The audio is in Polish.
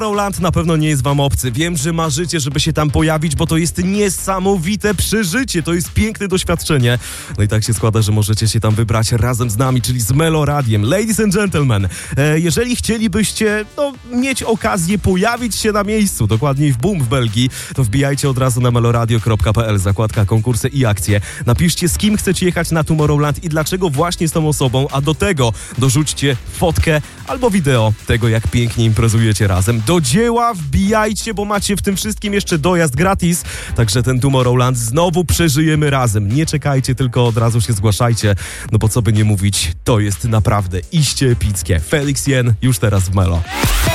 Tomorrowland na pewno nie jest wam obcy. Wiem, że marzycie, żeby się tam pojawić, bo to jest niesamowite przeżycie. To jest piękne doświadczenie. No i tak się składa, że możecie się tam wybrać razem z nami, czyli z Melo Radiem. Ladies and gentlemen, jeżeli chcielibyście mieć okazję pojawić się na miejscu, dokładniej w Boom w Belgii, to wbijajcie od razu na meloradio.pl, zakładka konkursy i akcje. Napiszcie, z kim chcecie jechać na Tomorrowland i dlaczego właśnie z tą osobą, a do tego dorzućcie fotkę albo wideo tego, jak pięknie imprezujecie razem. Do dzieła wbijajcie, bo macie w tym wszystkim jeszcze dojazd gratis, także ten Tomorrowland znowu przeżyjemy razem. Nie czekajcie, tylko od razu się zgłaszajcie, no bo co by nie mówić, to jest naprawdę iście epickie. Felix Jen już teraz w Melo.